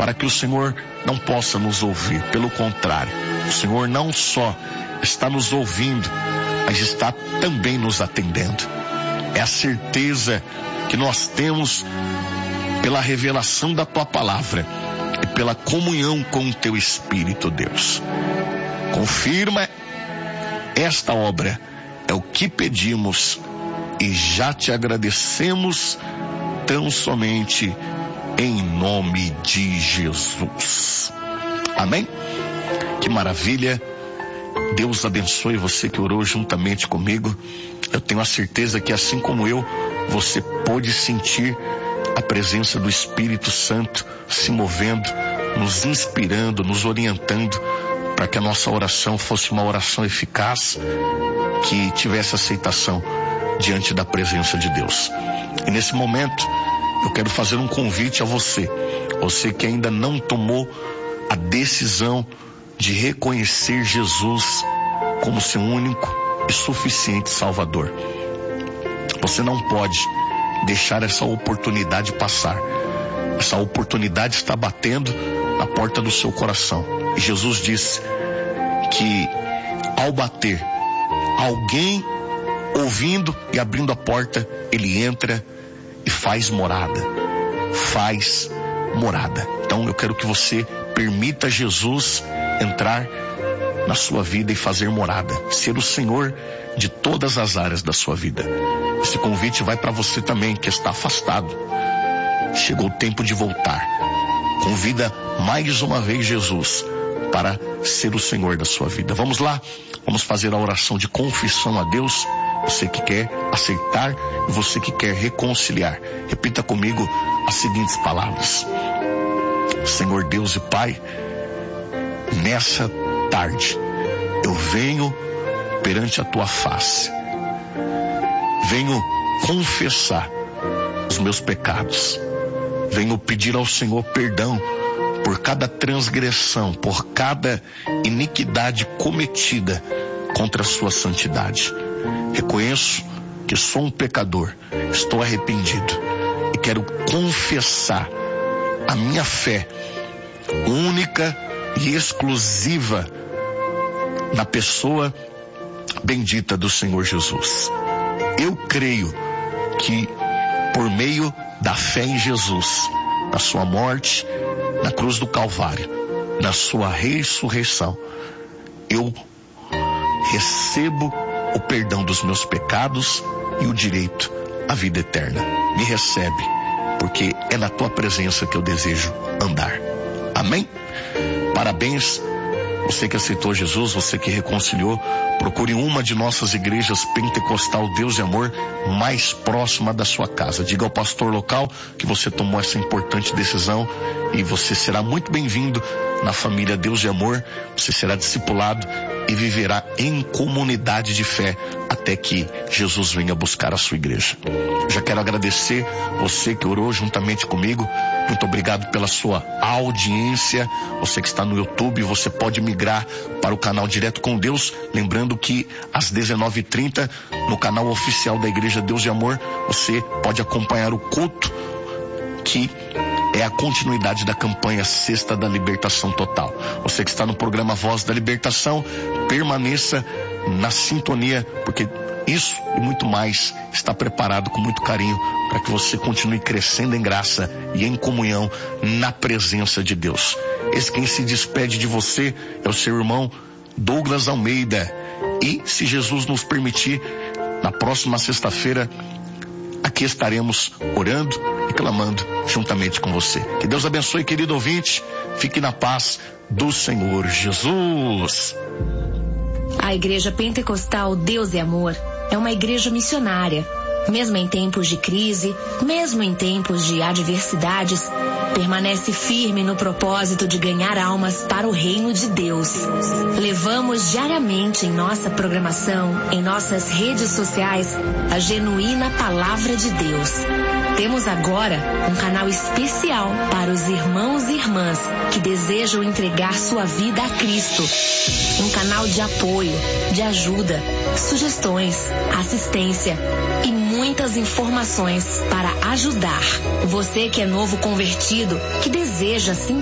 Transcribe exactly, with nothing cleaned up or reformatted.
para que o Senhor não possa nos ouvir. Pelo contrário, o Senhor não só está nos ouvindo, mas está também nos atendendo. É a certeza que nós temos pela revelação da Tua palavra e pela comunhão com o Teu Espírito, Deus. Confirma esta obra, é o que pedimos e já te agradecemos tão somente em nome de Jesus. Amém? Que maravilha. Deus abençoe você que orou juntamente comigo. Eu tenho a certeza que assim como eu, você pôde sentir a presença do Espírito Santo se movendo, nos inspirando, nos orientando para que a nossa oração fosse uma oração eficaz, que tivesse aceitação diante da presença de Deus. E nesse momento eu quero fazer um convite a você, você que ainda não tomou a decisão de reconhecer Jesus como seu único e suficiente Salvador. Você não pode deixar essa oportunidade passar. Essa oportunidade está batendo na porta do seu coração. E Jesus disse que ao bater, alguém ouvindo e abrindo a porta, ele entra e faz morada. Faz morada. Então eu quero que você permita Jesus entrar na sua vida e fazer morada, ser o Senhor de todas as áreas da sua vida. Esse convite vai para você também que está afastado. Chegou o tempo de voltar. Convida mais uma vez Jesus para ser o Senhor da sua vida. Vamos lá, vamos fazer a oração de confissão a Deus. Você que quer aceitar e você que quer reconciliar. Repita comigo as seguintes palavras: Senhor Deus e Pai, nessa tarde eu venho perante a Tua face, venho confessar os meus pecados, venho pedir ao Senhor perdão por cada transgressão, por cada iniquidade cometida contra a Sua santidade. Reconheço que sou um pecador, estou arrependido e quero confessar a minha fé única e exclusiva na pessoa bendita do Senhor Jesus. Eu creio que por meio da fé em Jesus, na sua morte, na cruz do Calvário, na sua ressurreição, eu recebo o perdão dos meus pecados e o direito à vida eterna. Me recebe, porque é na Tua presença que eu desejo andar. Amém? Parabéns, você que aceitou Jesus, você que reconciliou. Procure uma de nossas igrejas pentecostal Deus e Amor mais próxima da sua casa. Diga ao pastor local que você tomou essa importante decisão e você será muito bem-vindo na família Deus e Amor. Você será discipulado e viverá em comunidade de fé até que Jesus venha buscar a sua igreja. Já quero agradecer você que orou juntamente comigo. Muito obrigado pela sua audiência. Você que está no YouTube, você pode migrar para o canal Direto com Deus. Lembrando que às dezenove e trinta, no canal oficial da Igreja Deus e Amor, você pode acompanhar o culto, que é a continuidade da campanha Sexta da Libertação Total. Você que está no programa Voz da Libertação, permaneça na sintonia, porque isso e muito mais está preparado com muito carinho para que você continue crescendo em graça e em comunhão na presença de Deus. Esse quem se despede de você é o seu irmão Douglas Almeida. E, se Jesus nos permitir, na próxima sexta-feira, aqui estaremos orando e clamando juntamente com você. Que Deus abençoe, querido ouvinte. Fique na paz do Senhor Jesus. A Igreja Pentecostal Deus e Amor é uma igreja missionária. Mesmo em tempos de crise, mesmo em tempos de adversidades, permanece firme no propósito de ganhar almas para o reino de Deus. Levamos diariamente em nossa programação, em nossas redes sociais, a genuína palavra de Deus. Temos agora um canal especial para os irmãos e irmãs que desejam entregar sua vida a Cristo. Um canal de apoio, de ajuda, sugestões, assistência e muitas informações para ajudar. Você que é novo convertido, que deseja se